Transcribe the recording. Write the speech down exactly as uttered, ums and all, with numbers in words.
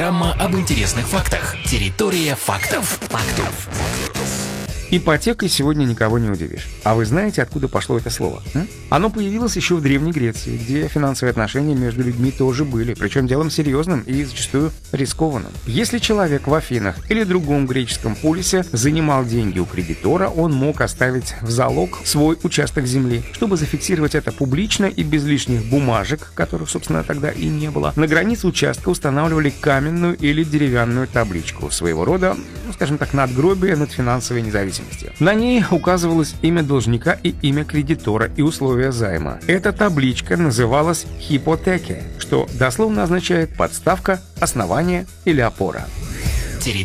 Программа об интересных фактах. Территория фактов. Фактов. Ипотекой сегодня никого не удивишь. А вы знаете, откуда пошло это слово? М? Оно появилось еще в Древней Греции, где финансовые отношения между людьми тоже были, причем делом серьезным и зачастую рискованным. Если человек в Афинах или другом греческом полисе занимал деньги у кредитора, он мог оставить в залог свой участок земли. Чтобы зафиксировать это публично и без лишних бумажек, которых, собственно, тогда и не было, на границе участка устанавливали каменную или деревянную табличку, своего рода, ну, скажем так, надгробие над финансовой независимостью. На ней указывалось имя должника и имя кредитора и условия займа. Эта табличка называлась «хипотеке», что дословно означает «подставка», «основание» или «опора».